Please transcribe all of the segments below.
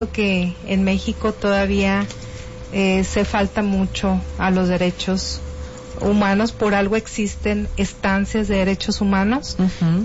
que en México todavía se falta mucho a los derechos humanos. Por algo existen estancias de derechos humanos. Uh-huh.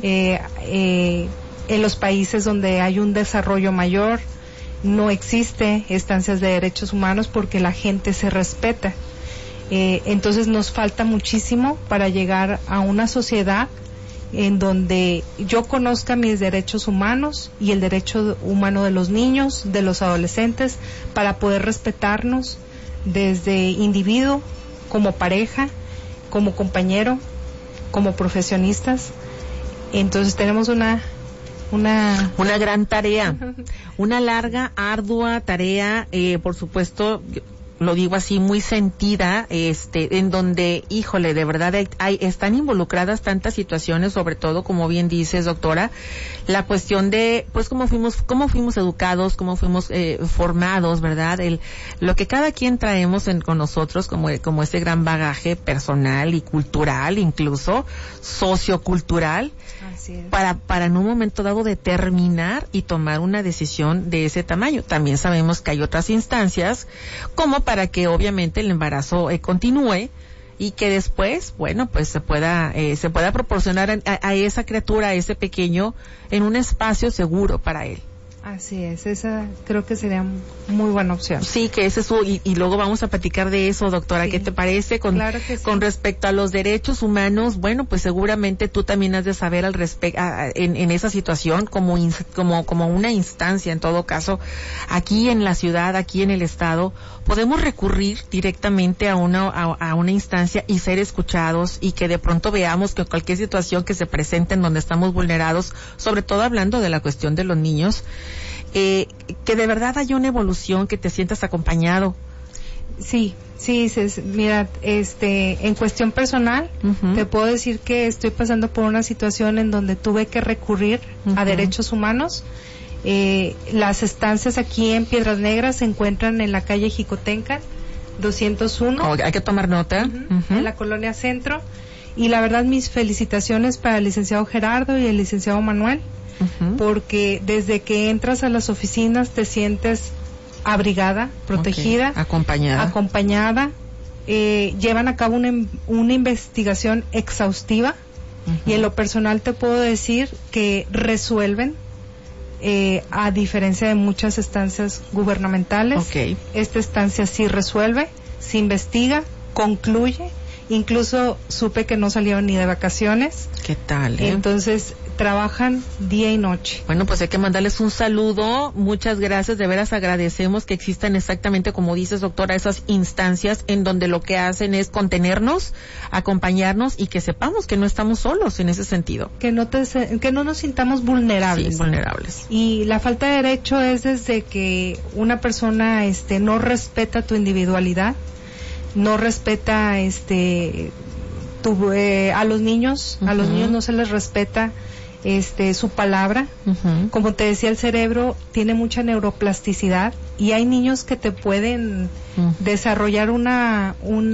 En los países donde hay un desarrollo mayor no existe estancias de derechos humanos porque la gente se respeta. Entonces nos falta muchísimo para llegar a una sociedad en donde yo conozca mis derechos humanos y el derecho humano de los niños, de los adolescentes, para poder respetarnos desde individuo, como pareja, como compañero, como profesionistas. Entonces tenemos una gran tarea, una larga, ardua tarea, por supuesto. Lo digo así, muy sentida, en donde, híjole, de verdad están involucradas tantas situaciones, sobre todo, como bien dices, doctora, la cuestión de, pues, cómo fuimos educados, cómo fuimos formados, ¿verdad? Lo que cada quien traemos con nosotros, como ese gran bagaje personal y cultural, incluso sociocultural, para en un momento dado determinar y tomar una decisión de ese tamaño. También sabemos que hay otras instancias, como para que obviamente el embarazo continúe y que después, bueno, pues se pueda proporcionar a esa criatura, a ese pequeño, en un espacio seguro para él. Así es, esa creo que sería muy buena opción. Sí, que ese es y luego vamos a platicar de eso, doctora. Sí. ¿Qué te parece? Claro que sí. Con respecto a los derechos humanos, bueno, pues seguramente tú también has de saber al respecto en esa situación como una instancia, en todo caso, aquí en la ciudad, aquí en el estado, podemos recurrir directamente a una instancia y ser escuchados, y que de pronto veamos que cualquier situación que se presente en donde estamos vulnerados, sobre todo hablando de la cuestión de los niños, que de verdad haya una evolución, que te sientas acompañado. Sí, mira, en cuestión personal, uh-huh, te puedo decir que estoy pasando por una situación en donde tuve que recurrir, uh-huh, a derechos humanos. Las estancias aquí en Piedras Negras se encuentran en la calle Jicotenca 201. Hay que tomar nota. Uh-huh, uh-huh, en la colonia Centro. Y la verdad, mis felicitaciones para el licenciado Gerardo y el licenciado Manuel, uh-huh, porque desde que entras a las oficinas te sientes abrigada, protegida, okay, acompañada. Llevan a cabo una investigación exhaustiva, uh-huh, y en lo personal te puedo decir que resuelven, a diferencia de muchas estancias gubernamentales. Okay. Esta estancia sí resuelve, se investiga, concluye. Incluso supe que no salieron ni de vacaciones. ¿Qué tal? Entonces trabajan día y noche. Bueno, pues hay que mandarles un saludo. Muchas gracias, de veras agradecemos que existan exactamente como dices, doctora, esas instancias en donde lo que hacen es contenernos, acompañarnos, y que sepamos que no estamos solos en ese sentido. Que no nos sintamos vulnerables. Sí, vulnerables. Y la falta de derecho es desde que una persona no respeta tu individualidad, no respeta a los niños, uh-huh, a los niños no se les respeta su palabra. Uh-huh. Como te decía, el cerebro tiene mucha neuroplasticidad y hay niños que te pueden, uh-huh, desarrollar una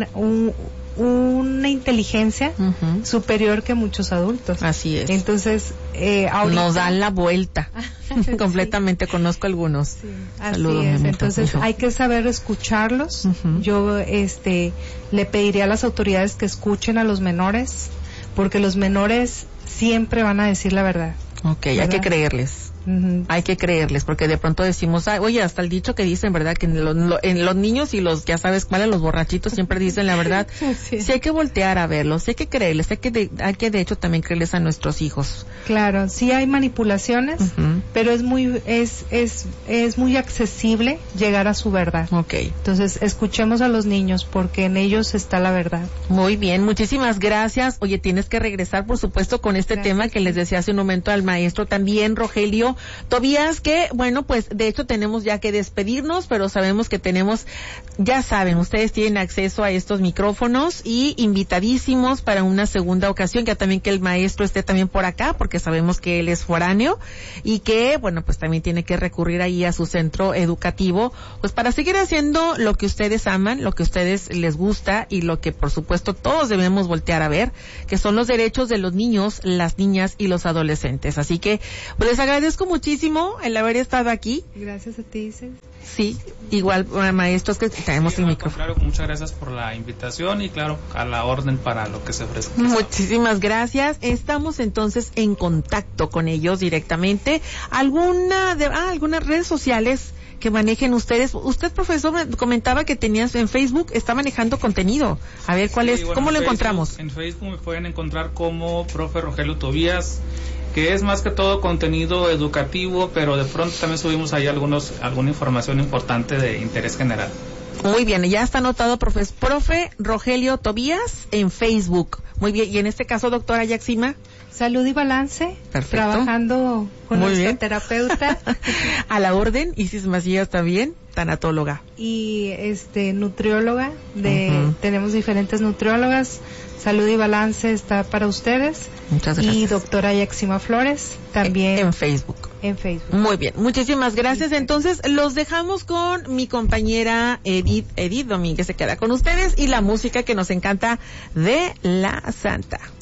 inteligencia, uh-huh, superior que muchos adultos. Así es. Entonces, ahorita nos dan la vuelta. Completamente, sí. Conozco algunos. Sí, así saludos, es. Entonces hay que saber escucharlos. Uh-huh. Yo le pediría a las autoridades que escuchen a los menores, porque los menores siempre van a decir la verdad. Okay, ¿verdad? Hay que creerles. Uh-huh. Hay que creerles, porque de pronto decimos, oye, hasta el dicho que dicen, ¿verdad? Que en los niños y los, ya sabes cuáles, los borrachitos siempre dicen la verdad. Sí. Sí hay que voltear a verlos, sí hay que creerles, hay que de hecho también creerles a nuestros hijos. Claro, sí hay manipulaciones, uh-huh, pero es muy accesible llegar a su verdad. Okay. Entonces, escuchemos a los niños, porque en ellos está la verdad. Muy bien, muchísimas gracias. Oye, tienes que regresar, por supuesto, con este gracias, tema que les decía hace un momento al maestro también, Rogelio Tobías, que bueno, pues de hecho tenemos ya que despedirnos, pero sabemos que tenemos, ya saben, ustedes tienen acceso a estos micrófonos y invitadísimos para una segunda ocasión, ya también que el maestro esté también por acá, porque sabemos que él es foráneo y que, bueno, pues también tiene que recurrir ahí a su centro educativo, pues para seguir haciendo lo que ustedes aman, lo que a ustedes les gusta y lo que por supuesto todos debemos voltear a ver, que son los derechos de los niños, las niñas y los adolescentes. Así que, pues les agradezco agradezco muchísimo el haber estado aquí. Gracias a ti, Isis. Sí, igual, maestros, que tenemos el micrófono. Claro, muchas gracias por la invitación y claro, a la orden para lo que se ofrezca. Muchísimas gracias. Estamos entonces en contacto con ellos directamente. Algunas redes sociales que manejen ustedes. Usted, profesor, me comentaba que tenías en Facebook, está manejando contenido. A ver, ¿cuál es? Bueno, ¿cómo lo encontramos? En Facebook me pueden encontrar como Profe Rogelio Tobías, que es más que todo contenido educativo, pero de pronto también subimos ahí alguna información importante de interés general. Muy bien, ya está anotado, profe Rogelio Tobías en Facebook. Muy bien, y en este caso, doctora Yaxima. Salud y balance. Perfecto. Trabajando con muy nuestra bien. terapeuta. A la orden, Isis Macías también, tanatóloga. Y nutrióloga, tenemos diferentes nutriólogas. Salud y balance está para ustedes. Muchas gracias. Y doctora Yaxima Flores, también. En Facebook. En Facebook. Muy bien, muchísimas gracias. Entonces, los dejamos con mi compañera Edith Domínguez, se queda con ustedes, y la música que nos encanta de La Santa.